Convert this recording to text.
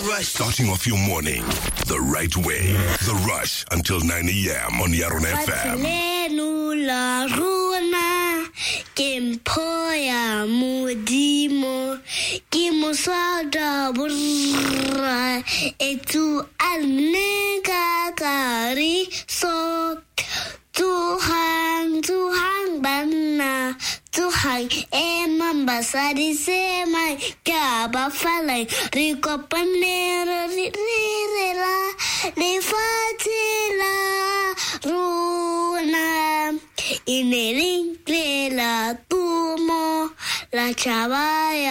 Rush. Starting off your morning the right way. The Rush until 9 a.m. on Yaron FM. La runa Kimpoya Mudimo Kimosada Burra Etu Alnega Kari So Tuhang Banna Tuhang Emambasadi Semai Kaba Falai Rico Panera Rira Nefatila Runa Inerin la tumo la chavaya.